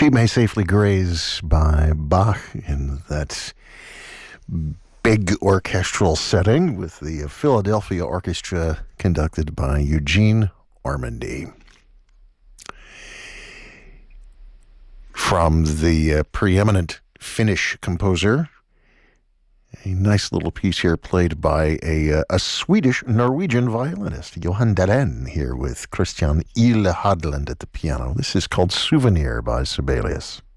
Sheep May Safely Graze by Bach in that big orchestral setting with the Philadelphia Orchestra conducted by Eugene Ormandy. From the preeminent Finnish composer, a nice little piece here played by a Swedish-Norwegian violinist, Johan Dahlén, here with Christian Ile Hadland at the piano. This is called Souvenir by Sibelius.